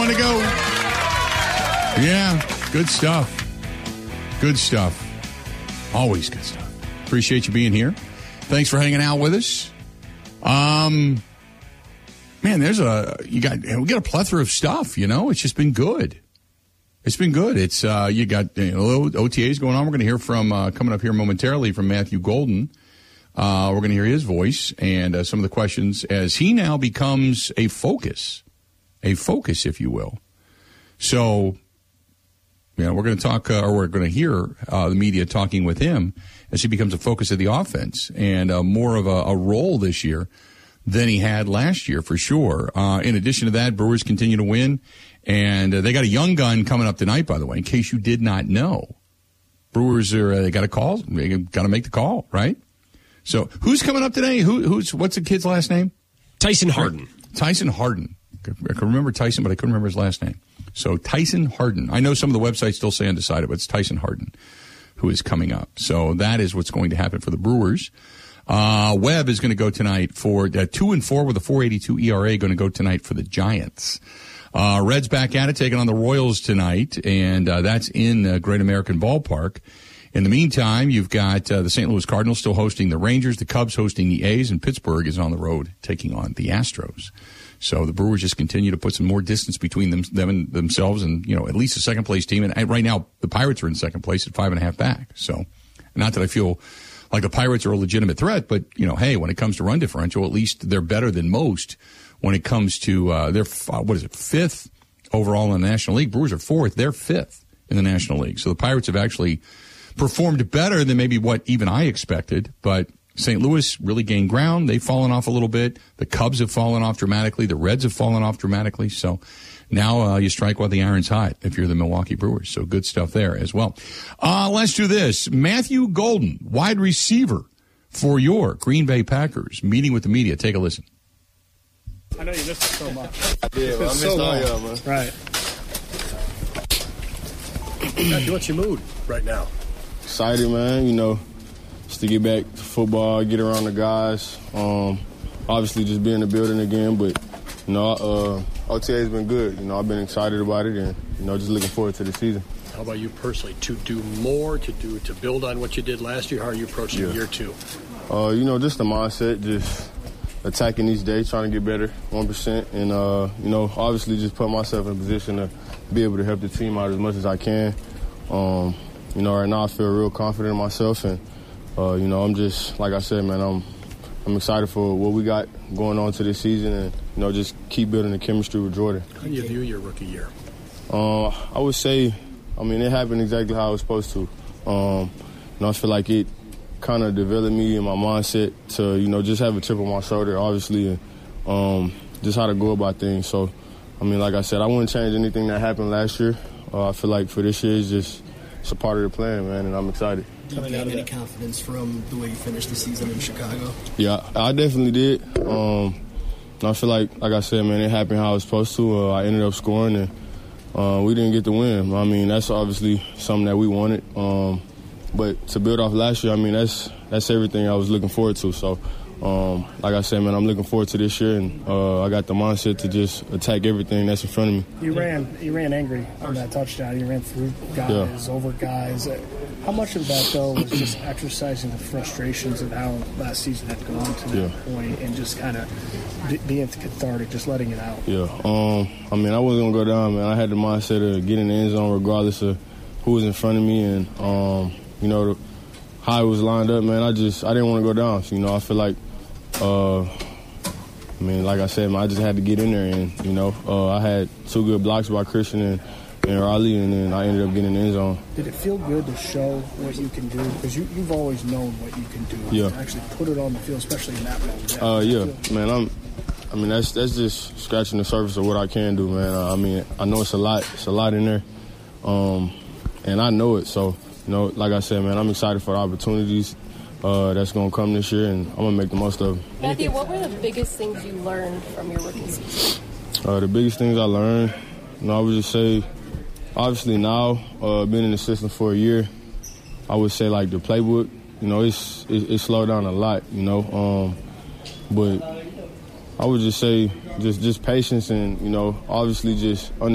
one to go. Yeah, good stuff. Good stuff. Always good stuff. Appreciate you being here. Thanks for hanging out with us. Man, we got a plethora of stuff, It's just been good. It's been good. It's you got little OTAs going on. We're going to hear from coming up here momentarily from Matthew Golden. We're going to hear his voice and some of the questions as he now becomes a focus, if you will. So, we're going to talk, or we're going to hear the media talking with him as he becomes a focus of the offense and more of a role this year than he had last year, for sure. In addition to that, Brewers continue to win, and they got a young gun coming up tonight, by the way, in case you did not know. Brewers they got a call. They got to make the call, right? So who's coming up today? What's the kid's last name? Tyson Harden. Tyson Harden. I can remember Tyson, but I couldn't remember his last name. So Tyson Harden. I know some of the websites still say undecided, but it's Tyson Harden who is coming up. So that is what's going to happen for the Brewers. Webb is going to go tonight for 2-4 with a 4.82 ERA. Going to go tonight for the Giants. Reds back at it, taking on the Royals tonight, and that's in Great American Ballpark. In the meantime, you've got the St. Louis Cardinals still hosting the Rangers, the Cubs hosting the A's, and Pittsburgh is on the road taking on the Astros. So the Brewers just continue to put some more distance between them and themselves and, at least a second-place team. And right now, the Pirates are in second place at 5.5 back. So not that I feel like the Pirates are a legitimate threat, but, hey, when it comes to run differential, at least they're better than most when it comes to their, fifth overall in the National League. Brewers are fourth. They're fifth in the National League. So the Pirates have actually performed better than maybe what even I expected, but St. Louis really gained ground. They've fallen off a little bit. The Cubs have fallen off dramatically. The Reds have fallen off dramatically. So now you strike while the iron's hot if you're the Milwaukee Brewers. So good stuff there as well. Let's do this. Matthew Golden, wide receiver for your Green Bay Packers, meeting with the media. Take a listen. I know you missed it so much. Yeah, I missed all y'all, man. Right. Matthew, what's your mood right now? Excited, man, just to get back to football, get around the guys. Obviously just be in the building again, but, OTA's been good. I've been excited about it and, just looking forward to the season. How about you personally? To do more, to build on what you did last year? How are you approaching year two? Just the mindset, just attacking each day, trying to get better, 1%. And, obviously just put myself in a position to be able to help the team out as much as I can. Right now I feel real confident in myself, and I'm just, like I said, man, I'm excited for what we got going on to this season, and just keep building the chemistry with Jordan. How do you view your rookie year? I would say, it happened exactly how it was supposed to. I feel like it kind of developed me in my mindset to just have a chip on my shoulder, obviously, and just how to go about things. So, like I said, I wouldn't change anything that happened last year. I feel like for this year, it's a part of the plan, man, and I'm excited. Did you gain any confidence from the way you finished the season in Chicago? Yeah, I definitely did. I feel like I said, man, it happened how it was supposed to. I ended up scoring, and we didn't get the win. That's obviously something that we wanted. But to build off last year, that's everything I was looking forward to. So, like I said, man, I'm looking forward to this year, and I got the mindset to just attack everything that's in front of me. You ran angry on that touchdown. You ran through guys, over guys. How much of that, though, was just exercising the frustrations of how last season had gone to that point and just kind of being cathartic, just letting it out? Yeah. I wasn't going to go down, man. I had the mindset of getting in the end zone regardless of who was in front of me, and, how it was lined up, man. I didn't want to go down. So, I feel like, like I said, man, I just had to get in there, and, I had two good blocks by Christian and Raleigh, and then I ended up getting in the end zone. Did it feel good to show what you can do? Because you've always known what you can do. Yeah. To actually put it on the field, especially in that moment. Man, that's just scratching the surface of what I can do, man. I know it's a lot in there, and I know it. So, like I said, man, I'm excited for the opportunities that's going to come this year, and I'm going to make the most of them. Matthew, what were the biggest things you learned from your rookie season? The biggest things I learned, I would just say, obviously now, being in the system for a year, I would say, like, the playbook, it's slowed down a lot, but I would just say just patience and, obviously just